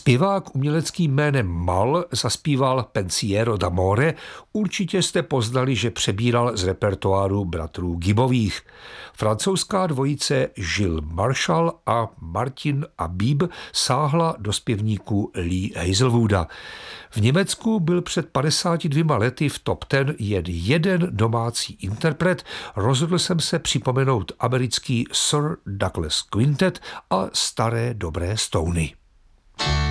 Zpěvák uměleckým jménem Mal zaspíval Pensiero d'amore, určitě jste poznali, že přebíral z repertoáru bratrů Gibbových. Francouzská dvojice Gilles Marchal a Martin Habib sáhla do zpěvníku Lee Hazelwooda. V Německu byl před 52 lety v top 10 jen jeden domácí interpret, rozhodl jsem se připomenout americký Sir Douglas Quintet a staré dobré Stony.